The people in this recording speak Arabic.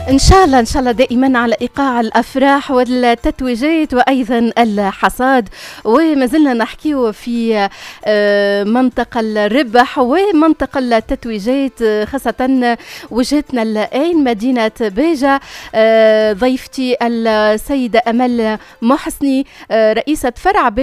إن شاء الله إن شاء الله دائما على إيقاع الأفراح والتتويجات وأيضا الحصاد. وما زلنا نحكيه في منطقة الربح ومنطقة التتويجات، خاصة وجهتنا الآن مدينة باجة. ضيفتي السيدة أمل محسني رئيسة فرع